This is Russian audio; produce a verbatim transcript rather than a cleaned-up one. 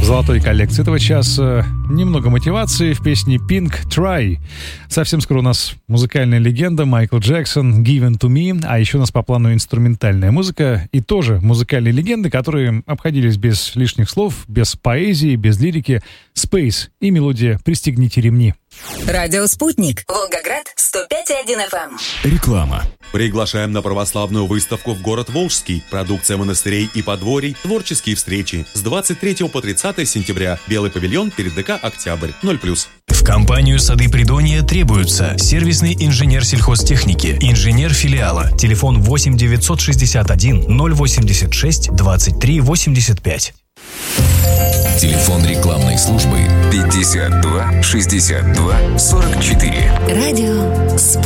В золотой коллекции этого часа немного мотивации в песне Pink Try. Совсем скоро у нас музыкальная легенда Майкл Джексон, Given to Me, а еще у нас по плану инструментальная музыка и тоже музыкальные легенды, которые обходились без лишних слов, без поэзии, без лирики. Space и мелодия «Пристегните ремни». Радио «Спутник». Волгоград, сто пять и один эф эм. Реклама. Приглашаем на православную выставку в город Волжский. Продукция монастырей и подворий, творческие встречи. С двадцать третьего по тридцатое сентября. Белый павильон перед ДК «Октябрь». ноль плюс. В компанию «Сады Придонья» требуются сервисный инженер сельхозтехники, инженер филиала. Телефон восемь девятьсот шестьдесят один ноль восемьдесят шесть двадцать три восемьдесят пять. Телефон рекламной службы пятьдесят два шестьдесят два сорок четыре. Радио «Спутник».